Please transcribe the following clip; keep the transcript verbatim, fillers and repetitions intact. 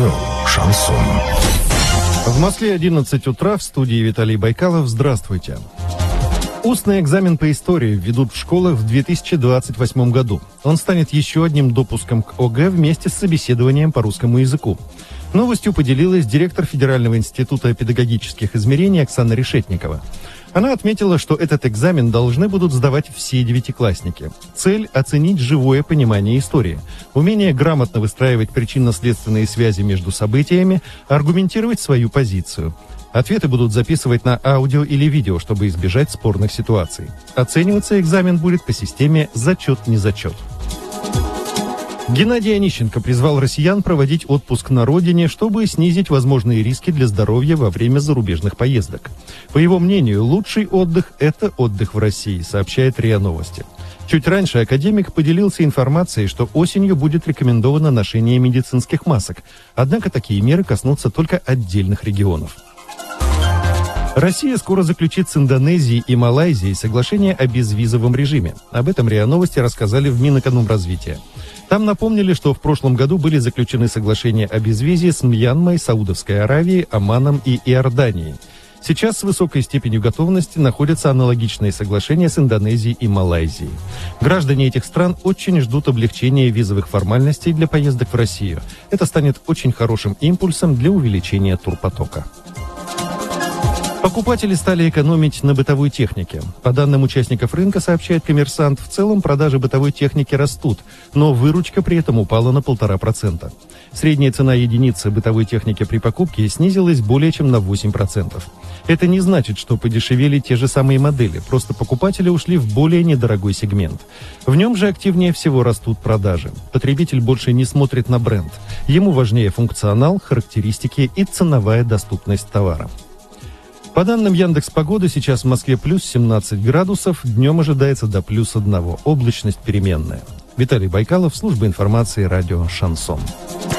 Радио «Шансон». В Москве одиннадцать утра, в студии Виталий Байкалов. Здравствуйте. Устный экзамен по истории введут в школах в две тысячи двадцать восьмом году. Он станет еще одним допуском к ОГЭ вместе с собеседованием по русскому языку. Новостью поделилась директор Федерального института педагогических измерений Оксана Решетникова. Она отметила, что этот экзамен должны будут сдавать все девятиклассники. Цель – оценить живое понимание истории, умение грамотно выстраивать причинно-следственные связи между событиями, аргументировать свою позицию. Ответы будут записывать на аудио или видео, чтобы избежать спорных ситуаций. Оцениваться экзамен будет по системе «зачет-незачет». Геннадий Онищенко призвал россиян проводить отпуск на родине, чтобы снизить возможные риски для здоровья во время зарубежных поездок. По его мнению, лучший отдых – это отдых в России, сообщает РИА Новости. Чуть раньше академик поделился информацией, что осенью будет рекомендовано ношение медицинских масок. Однако такие меры коснутся только отдельных регионов. Россия скоро заключит с Индонезией и Малайзией соглашение о безвизовом режиме. Об этом РИА Новости рассказали в Минэкономразвития. Там напомнили, что в прошлом году были заключены соглашения о безвизе с Мьянмой, Саудовской Аравией, Оманом и Иорданией. Сейчас с высокой степенью готовности находятся аналогичные соглашения с Индонезией и Малайзией. Граждане этих стран очень ждут облегчения визовых формальностей для поездок в Россию. Это станет очень хорошим импульсом для увеличения турпотока. Покупатели стали экономить на бытовой технике. По данным участников рынка, сообщает «Коммерсант», в целом продажи бытовой техники растут, но выручка при этом упала на полтора процента. Средняя цена единицы бытовой техники при покупке снизилась более чем на восемь процентов. Это не значит, что подешевели те же самые модели, просто покупатели ушли в более недорогой сегмент. В нем же активнее всего растут продажи. Потребитель больше не смотрит на бренд. Ему важнее функционал, характеристики и ценовая доступность товара. По данным Яндекс.Погоды, сейчас в Москве плюс семнадцать градусов, днем ожидается до плюс одного, облачность переменная. Виталий Байкалов, служба информации, радио «Шансон».